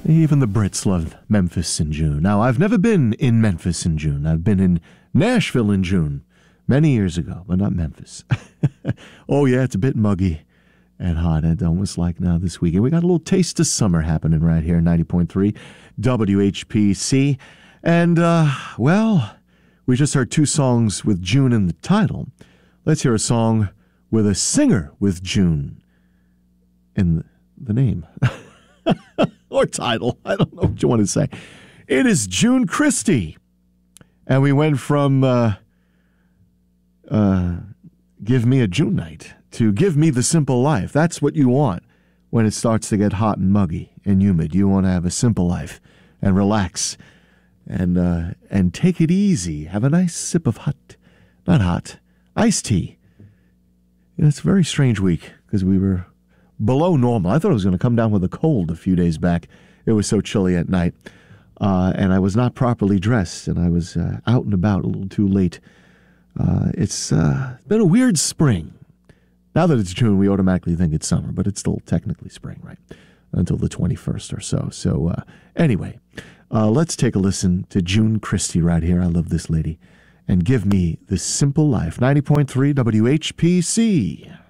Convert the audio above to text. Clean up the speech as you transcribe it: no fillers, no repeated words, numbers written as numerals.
Even the Brits love Memphis in June. Now, I've never been in Memphis in June. I've been in Nashville in June many years ago, but not Memphis. Oh, yeah, it's a bit muggy and hot. It's almost like now this weekend. We got a little taste of summer happening right here, 90.3 WHPC. And, well, we just heard two songs with June in the title. Let's hear a song with a singer with June in the name. Or title. I don't know what you want to say. It is June Christy. And we went from Give Me a June Night to Give Me the Simple Life. That's what you want when it starts to get hot and muggy and humid. You want to have a simple life and relax and take it easy. Have a nice sip of iced tea. It's a very strange week because we were below normal. I thought I was going to come down with a cold a few days back. It was so chilly at night. And I was not properly dressed, and I was out and about a little too late. It's been a weird spring. Now that it's June, we automatically think it's summer, but it's still technically spring, right? Until the 21st or so. So anyway, let's take a listen to June Christy right here. I love this lady. And Give Me the Simple Life. 90.3 WHPC.